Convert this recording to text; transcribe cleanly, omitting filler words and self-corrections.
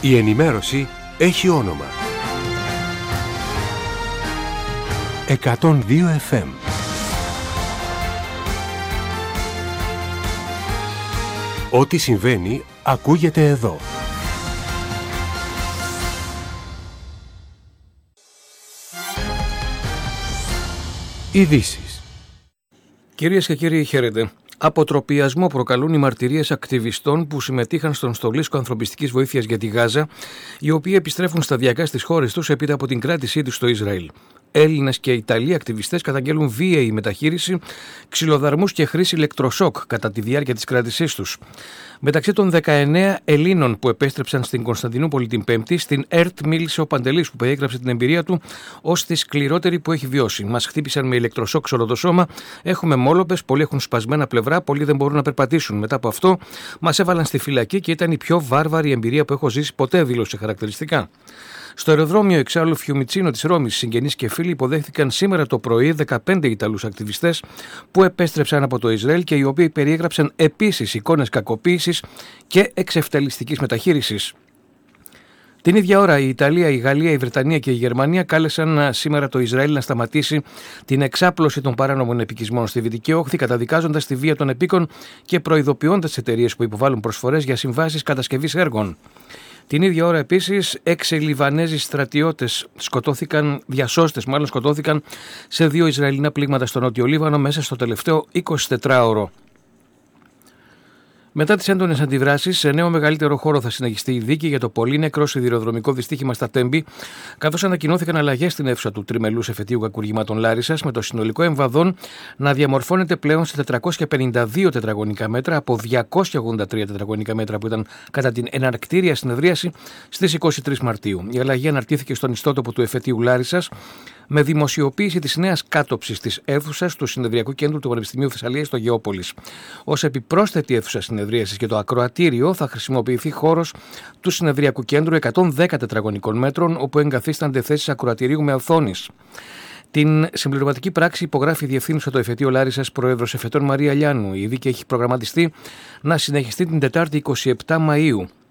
Η ενημέρωση έχει όνομα. 102 FM. Ό,τι συμβαίνει ακούγεται εδώ. Ειδήσεις. Κυρίες και κύριοι, χαίρετε. Αποτροπιασμό προκαλούν οι μαρτυρίες ακτιβιστών που συμμετείχαν στον στολίσκο ανθρωπιστικής βοήθειας για τη Γάζα, οι οποίοι επιστρέφουν σταδιακά στις χώρες τους έπειτα από την κράτησή τους στο Ισραήλ. Έλληνες και Ιταλοί ακτιβιστές καταγγέλουν βίαιη μεταχείριση, ξυλοδαρμούς και χρήση ηλεκτροσόκ κατά τη διάρκεια της κράτησής τους. Μεταξύ των 19 Ελλήνων που επέστρεψαν στην Κωνσταντινούπολη την Πέμπτη, στην ΕΡΤ μίλησε ο Παντελής που περιέγραψε την εμπειρία του ως τη σκληρότερη που έχει βιώσει. Μας χτύπησαν με ηλεκτροσόκ σε όλο το σώμα, έχουμε μόλοπες, πολλοί έχουν σπασμένα πλευρά, πολλοί δεν μπορούν να περπατήσουν. Μετά από αυτό, μας έβαλαν στη φυλακή και ήταν η πιο βάρβαρη εμπειρία που έχω ζήσει ποτέ, δήλωσε χαρακτηριστικά. Στο αεροδρόμιο εξάλλου Φιουμιτσίνο της Ρώμης, συγγενείς και φίλοι υποδέχθηκαν σήμερα το πρωί 15 Ιταλούς ακτιβιστές που επέστρεψαν από το Ισραήλ και οι οποίοι περιέγραψαν επίσης εικόνες κακοποίησης και εξευτελιστικής μεταχείρισης. Την ίδια ώρα η Ιταλία, η Γαλλία, η Βρετανία και η Γερμανία κάλεσαν σήμερα το Ισραήλ να σταματήσει την εξάπλωση των παράνομων επικισμών στη Δυτική Όχθη, καταδικάζοντας τη βία των επίκων και προειδοποιώντας τις εταιρείες που υποβάλλουν προσφορές για συμβάσεις κατασκευής έργων. Την ίδια ώρα επίσης 6 Λιβανέζοι στρατιώτες διασώστες σκοτώθηκαν σε 2 Ισραηλινά πλήγματα στο Νότιο Λίβανο μέσα στο τελευταίο 24ωρο. Μετά τις έντονες αντιδράσεις, σε νέο μεγαλύτερο χώρο θα συνεχιστεί η δίκη για το πολύ νεκρό σιδηροδρομικό δυστύχημα στα Τέμπη, καθώς ανακοινώθηκαν αλλαγές στην αίθουσα του τριμελούς εφετείου κακουργημάτων Λάρισσας, με το συνολικό εμβαδόν να διαμορφώνεται πλέον σε 452 τετραγωνικά μέτρα από 283 τετραγωνικά μέτρα που ήταν κατά την εναρκτήρια συνεδρίαση στις 23 Μαρτίου. Η αλλαγή αναρτήθηκε στον ιστότοπο του εφετείου Λάρισσας με δημοσιοποίηση της νέας κάτοψης της αίθουσας του Συνεδριακού Κέντρου του Πανεπιστημίου Θεσσαλίας στο Γεώπολης. Ως επιπρόσθετη αίθουσα συνεδρίασης και το ακροατήριο θα χρησιμοποιηθεί χώρος του Συνεδριακού Κέντρου 110 τετραγωνικών μέτρων, όπου εγκαθίστανται θέσεις ακροατηρίου με οθόνης. Την συμπληρωματική πράξη υπογράφει η διευθύνουσα το εφετείο Λάρισσας, πρόεδρος εφετών Μαρία Λιάννου. Η δίκη έχει προγραμματιστεί να συνεχιστεί την Τετάρτη 27 Μαΐου.